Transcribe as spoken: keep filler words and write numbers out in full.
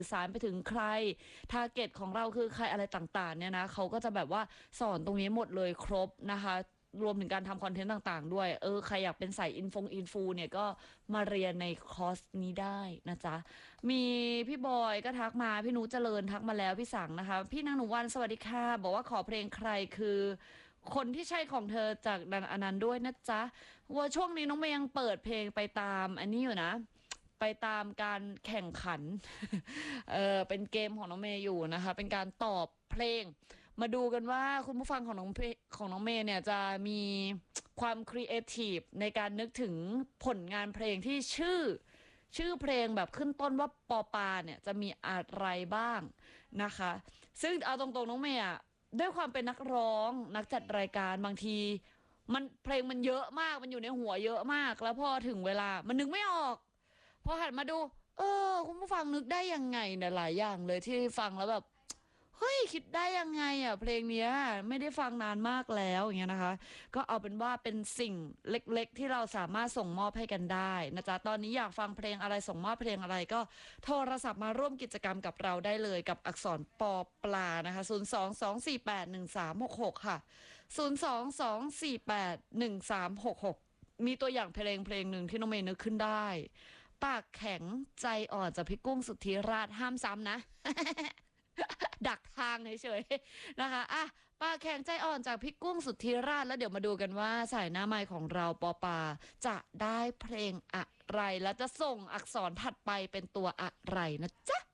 สารไปถึงใครทาร์เก็ตของเราคือใครอะไรต่างๆเนี่ยนะเขาก็จะแบบว่าสอนตรงนี้หมดเลยครบนะคะรวมถึงการทำคอนเทนต์ต่างๆด้วยเออใครอยากเป็นสายอินฟงอินฟูเนี่ยก็มาเรียนในคอร์สนี้ได้นะจ๊ะมีพี่บอยก็ทักมาพี่นุเจริญทักมาแล้วพี่สังนะคะพี่นางหนูวันสวัสดีค่ะบอกว่าขอเพลงใครคือคนที่ใช่ของเธอจากดันอนันต์ด้วยนะจ๊ะว่าช่วงนี้น้องเมย์ยังเปิดเพลงไปตามอันนี้อยู่นะไปตามการแข่งขัน เออเป็นเกมของน้องเมย์อยู่นะคะเป็นการตอบเพลงมาดูกันว่าคุณผู้ฟังของน้องเพของน้องเมย์เนี่ยจะมีความครีเอทีฟในการนึกถึงผลงานเพลงที่ชื่อชื่อเพลงแบบขึ้นต้นว่าปอปาเนี่ยจะมีอะไรบ้างนะคะซึ่งเอาตรงๆน้องเมย์อะด้วยความเป็นนักร้องนักจัดรายการบางทีมันเพลงมันเยอะมากมันอยู่ในหัวเยอะมากแล้วพอถึงเวลามันนึกไม่ออกพอหันมาดู เออคุณผู้ฟังนึกได้ยังไงเนี่ยหลายอย่างเลยที่ฟังแล้วแบบเฮ้ยคิดได้ยังไงอ่ะเพลงเนี้ยไม่ได้ฟังนานมากแล้วอย่างเงี้ยนะคะก็เอาเป็นว่าเป็นสิ่งเล็กๆที่เราสามารถส่งมอบให้กันได้นะจ๊ะตอนนี้อยากฟังเพลงอะไรส่งมอบเพลงอะไรก็โทรศัพท์มาร่วมกิจกรรมกับเราได้เลยกับอักษรปอปลานะคะศูนย์ สอง สอง สี่ แปด หนึ่ง สาม หก หกค่ะศูนย์ สอง สอง สี่ แปด หนึ่ง สาม หก หกมีตัวอย่างเพลงเพลงหนึ่งที่น้องเมย์นึกขึ้นได้ปากแข็งใจอ่อนจากพี่กุ้งสุทธิราชห้ามซ้ำนะ ดักทางเฉยๆนะคะอ่ะปากแข็งใจอ่อนจากพี่กุ้งสุทธิราชแล้วเดี๋ยวมาดูกันว่าสายหน้าไมค์ของเราปอปาจะได้เพลงอะไรและจะส่งอักษรถัดไปเป็นตัวอะไรนะจ๊ะ